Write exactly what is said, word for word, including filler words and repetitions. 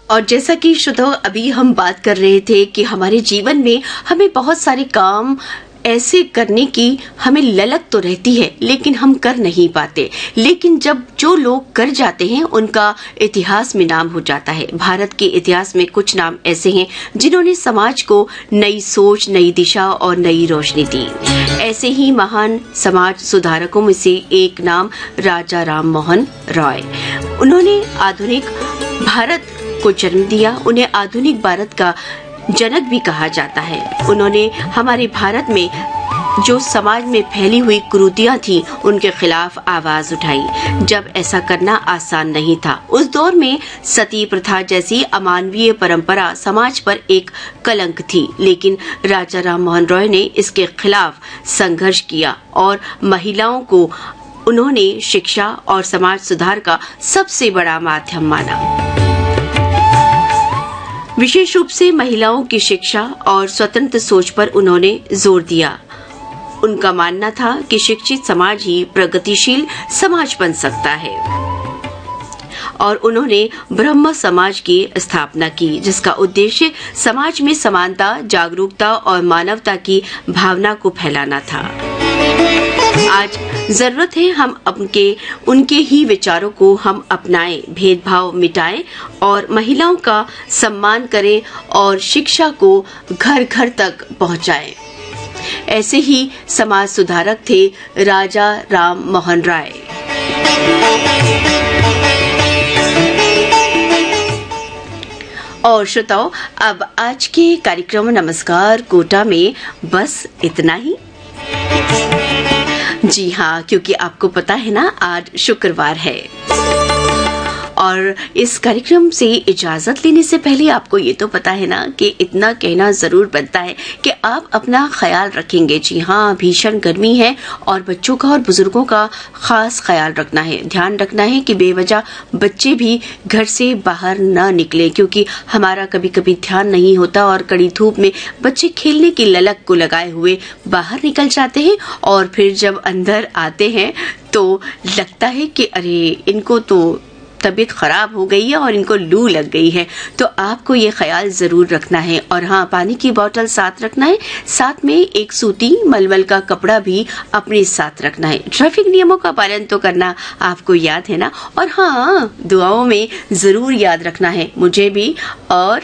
और जैसा कि श्रोताओं अभी हम बात कर रहे थे कि हमारे जीवन में हमें बहुत सारे काम ऐसे करने की हमें ललक तो रहती है, लेकिन हम कर नहीं पाते। लेकिन जब जो लोग कर जाते हैं उनका इतिहास में नाम हो जाता है। भारत के इतिहास में कुछ नाम ऐसे हैं जिन्होंने समाज को नई सोच, नई दिशा और नई रोशनी दी। ऐसे ही महान समाज सुधारकों में से एक नाम राजा राम मोहन रॉय। उन्होंने आधुनिक भारत को जन्म दिया। उन्हें आधुनिक भारत का जनक भी कहा जाता है। उन्होंने हमारे भारत में जो समाज में फैली हुई कुरीतियां थी उनके खिलाफ आवाज उठाई। जब ऐसा करना आसान नहीं था। उस दौर में सती प्रथा जैसी अमानवीय परंपरा समाज पर एक कलंक थी, लेकिन राजा राम मोहन रॉय ने इसके खिलाफ संघर्ष किया और महिलाओं को उन्होंने शिक्षा और समाज सुधार का सबसे बड़ा माध्यम माना। विशेष रूप से महिलाओं की शिक्षा और स्वतंत्र सोच पर उन्होंने जोर दिया। उनका मानना था कि शिक्षित समाज ही प्रगतिशील समाज बन सकता है और उन्होंने ब्रह्म समाज की स्थापना की, जिसका उद्देश्य समाज में समानता, जागरूकता और मानवता की भावना को फैलाना था। आज जरूरत है हम उनके उनके ही विचारों को हम अपनाएं, भेदभाव मिटाएं और महिलाओं का सम्मान करें और शिक्षा को घर घर तक पहुंचाएं। ऐसे ही समाज सुधारक थे राजा राम मोहन राय। और श्रोताओ, अब आज के कार्यक्रम नमस्कार कोटा में बस इतना ही। जी हाँ, क्योंकि आपको पता है ना आज शुक्रवार है और इस कार्यक्रम से इजाजत लेने से पहले आपको ये तो पता है ना कि इतना कहना जरूर बनता है कि आप अपना ख्याल रखेंगे। जी हाँ, भीषण गर्मी है और बच्चों का और बुजुर्गों का खास ख्याल रखना है। ध्यान रखना है कि बेवजह बच्चे भी घर से बाहर न निकले, क्योंकि हमारा कभी कभी ध्यान नहीं होता और कड़ी धूप में बच्चे खेलने की ललक को लगाए हुए बाहर निकल जाते हैं और फिर जब अंदर आते हैं तो लगता है कि अरे इनको तो तबीयत खराब हो गई है और इनको लू लग गई है। तो आपको ये ख्याल जरूर रखना है। और हाँ, पानी की बोतल साथ रखना है, साथ में एक सूती मलमल का कपड़ा भी अपने साथ रखना है। ट्रैफिक नियमों का पालन तो करना आपको याद है ना। और हाँ, दुआओं में जरूर याद रखना है मुझे भी और